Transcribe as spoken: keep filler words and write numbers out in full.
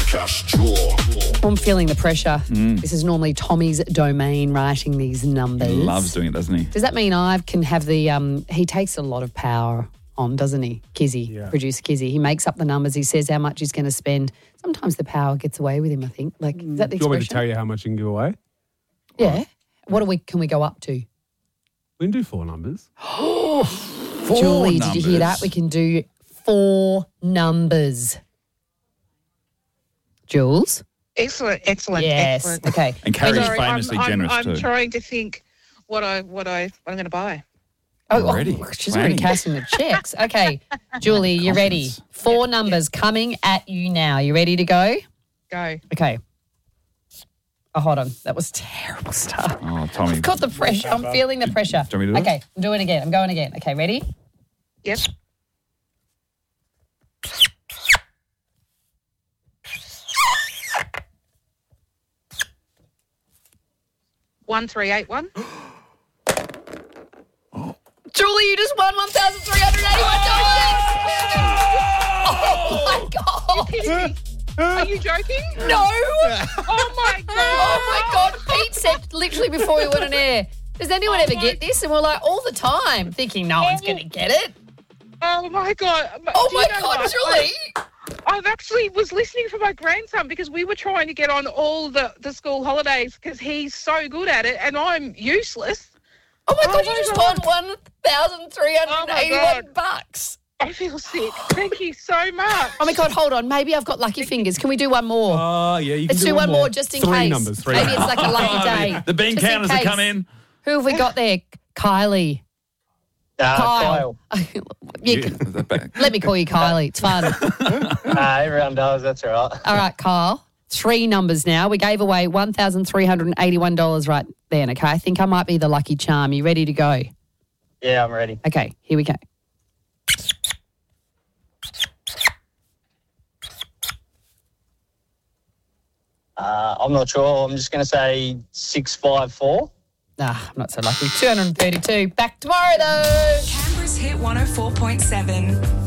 Cash drawer. I'm feeling the pressure. Mm. This is normally Tommy's domain, writing these numbers. He loves doing it, doesn't he? Does that mean I can have the... Um, he takes a lot of power on, doesn't he? Kizzy, yeah. Producer Kizzy. He makes up the numbers. He says how much he's going to spend. Sometimes the power gets away with him, I think. Like, is that the expression? Do you want me to tell you how much you can give away? Yeah. Right. What do we? Can we go up to? We can do four numbers. four Julie, numbers. Did you hear that? We can do four numbers. Jules? Excellent, excellent, yes. excellent. Okay. And Carrie's Sorry, famously I'm, generous I'm, too. I'm trying to think what I what I what I'm going to buy. Oh, already. oh, she's already casting the checks. Okay, Julie, you ready? Four yep, numbers yep. coming at you now. You ready to go? Go. Okay. Oh, hold on. That was terrible stuff. Oh, Tommy. I've got the pressure. I'm feeling the pressure. Do you want me to do okay, it? I'm doing it again. I'm going again. Okay, ready? Yep. One three eight one. Julie, you just won one thousand three hundred eighty-one dollars. Oh, my God. You're kidding me. Are you joking? No. Oh, my God. Oh, my God. Pete said literally before we went on air, does anyone oh ever get this? And we're like, all the time, thinking no one's going to get it. Oh, my God. Oh, Do my you know God, what? Julie. I've actually was listening for my grandson because we were trying to get on all the, the school holidays because he's so good at it and I'm useless. Oh, my God, oh you my just God. won one thousand three hundred eighty-one oh bucks. I feel sick. Thank you so much. Oh, my God, hold on. Maybe I've got lucky fingers. Can we do one more? Oh, uh, yeah, you can Let's do, do one, one more just in three case. Numbers, three Maybe numbers. it's like a lucky day. Oh, the bean just counters have come in. Who have we got there? Kylie. Uh, Kyle. Kyle. you can, let me call you Kylie. It's fun. Nah, everyone does. That's all right. All right, Kyle. Three numbers now. We gave away one thousand three hundred eighty-one dollars right then, okay? I think I might be the lucky charm. You ready to go? Yeah, I'm ready. Okay, here we go. Uh, I'm not sure. I'm just going to say six five four. Ah, I'm not so lucky. two hundred thirty-two. Back tomorrow, though. Canberra's Hit one oh four point seven.